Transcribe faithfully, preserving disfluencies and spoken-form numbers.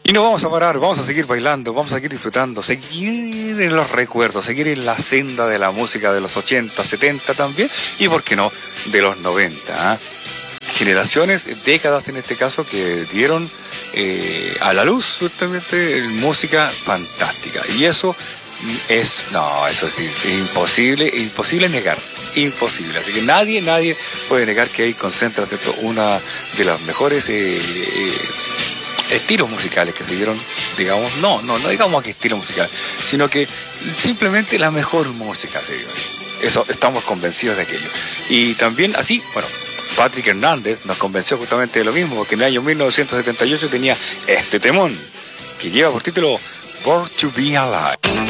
Y no vamos a parar, vamos a seguir bailando, vamos a seguir disfrutando, seguir en los recuerdos, seguir en la senda de la música de los ochenta, setenta también, y por qué no, de los noventa. ¿eh? Generaciones, décadas en este caso, que dieron eh, a la luz justamente música fantástica. Y eso es, no, eso sí, es imposible, imposible negar, imposible. Así que nadie, nadie puede negar que ahí concentra, ¿cierto?, una de las mejores eh, eh, estilos musicales que se dieron, digamos, no, no, no digamos que estilo musical, sino que simplemente la mejor música se dio. Eso, estamos convencidos de aquello. Y también así, bueno, Patrick Hernández nos convenció justamente de lo mismo, porque en el año mil novecientos setenta y ocho tenía este temón, que lleva por título Born to Be Alive.